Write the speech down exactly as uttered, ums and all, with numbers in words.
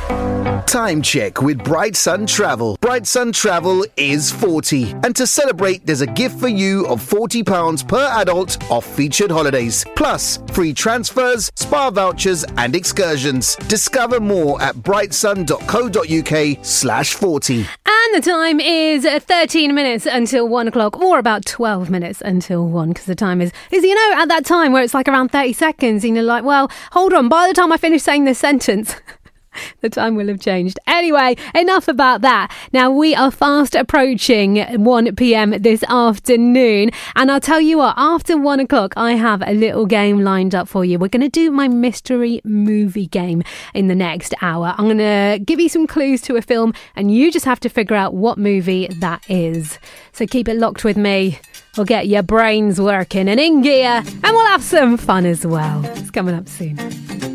Time check with Bright Sun Travel. Bright Sun Travel is forty. And to celebrate, there's a gift for you of forty pounds per adult off featured holidays. Plus, free transfers, spa vouchers and excursions. Discover more at brightsun.co.uk slash 40. And the time is thirteen minutes until one o'clock, or about twelve minutes until one, because the time is, is, you know, at that time where it's like around thirty seconds, and you're like, well, hold on, by the time I finish saying this sentence... the time will have changed. Anyway, enough about that. Now, we are fast approaching one p.m. this afternoon. And I'll tell you what, after one o'clock, I have a little game lined up for you. We're going to do my mystery movie game in the next hour. I'm going to give you some clues to a film, and you just have to figure out what movie that is. So keep it locked with me. We'll get your brains working and in gear, and we'll have some fun as well. It's coming up soon.